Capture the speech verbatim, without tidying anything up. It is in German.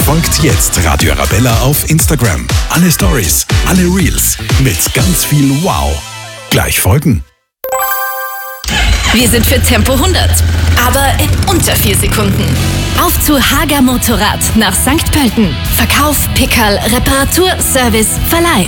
Folgt jetzt Radio Arabella auf Instagram. Alle Stories, alle Reels mit ganz viel Wow. Gleich folgen. Wir sind für Tempo hundert, aber in unter vier Sekunden. Auf zu Hager Motorrad nach Sankt Pölten. Verkauf, Pickerl, Reparatur, Service, Verleih.